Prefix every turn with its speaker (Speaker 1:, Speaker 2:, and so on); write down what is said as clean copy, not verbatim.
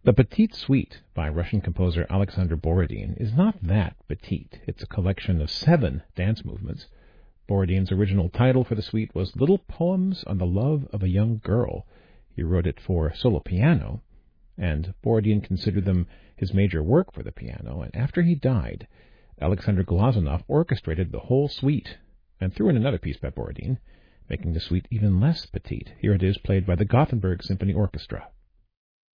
Speaker 1: The Petite Suite by Russian composer Alexander Borodin is not that petite. It's a collection of 7 dance movements. Borodin's original title for the suite was Little Poems on the Love of a Young Girl. He wrote it for solo piano, and Borodin considered them his major work for the piano, and after he died, Alexander Glazunov orchestrated the whole suite and threw in another piece by Borodin, making the suite even less petite. Here it is, played by the Gothenburg Symphony Orchestra.